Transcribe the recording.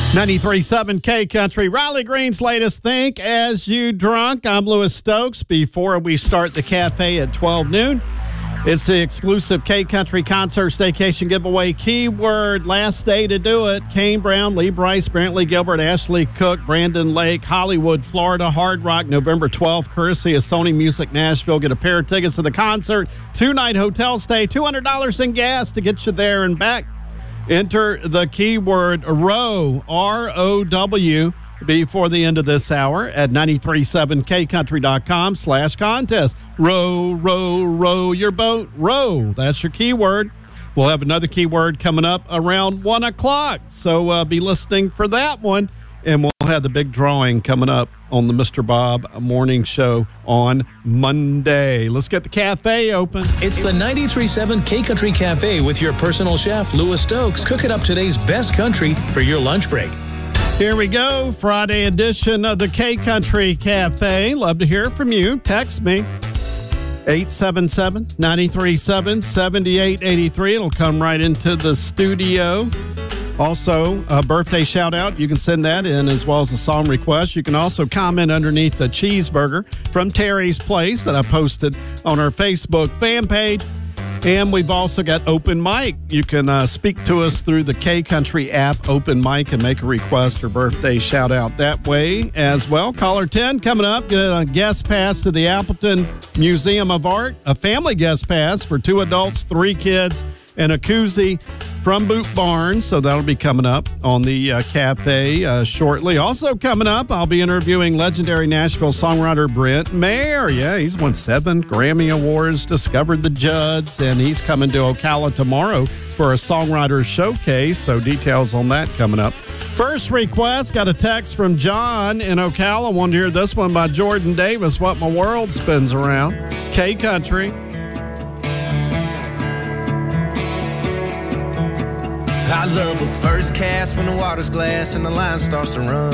93.7 K Country, Riley Green's latest Think As You Drunk. I'm Lewis Stokes. Before we start the cafe at 12 noon, it's the exclusive K Country Concert Staycation giveaway. Keyword, last day to do it. Kane Brown, Lee Brice, Brantley Gilbert, Ashley Cook, Brandon Lake, Hollywood, Florida, Hard Rock, November 12th, courtesy of Sony Music Nashville. Get a pair of tickets to the concert, 2-night hotel stay, $200 in gas to get you there and back. Enter the keyword ROW, R-O-W, before the end of this hour at 937kcountry.com/contest. Row, row, row your boat. Row, that's your keyword. We'll have another keyword coming up around 1 o'clock, so be listening for that one. And we'll have the big drawing coming up on the Mr. Bob Morning Show on Monday. Let's get the cafe open. It's the 93.7 K Country Cafe with your personal chef, Lewis Stokes, cooking up today's best country for your lunch break. Here we go, Friday edition of the K Country Cafe. Love to hear from you. Text me, 877-937-7883. It'll come right into the studio. Also, a birthday shout-out, you can send that in, as well as a song request. You can also comment underneath the cheeseburger from Terry's Place that I posted on our Facebook fan page. And we've also got Open Mic. You can speak to us through the K-Country app, Open Mic, and make a request or birthday shout-out that way as well. Caller 10 coming up, get a guest pass to the Appleton Museum of Art, a family guest pass for 2 adults, 3 kids, and a koozie from Boot Barn. So that'll be coming up on the cafe shortly. Also coming up, I'll be interviewing legendary Nashville songwriter Brent Maher. Yeah, he's won 7 Grammy Awards, discovered the Judds, and he's coming to Ocala tomorrow for a songwriter showcase. So details on that coming up. First request, got a text from John in Ocala. Wanted to hear this one by Jordan Davis, What My World Spins Around. K Country. I love a first cast when the water's glass and the line starts to run.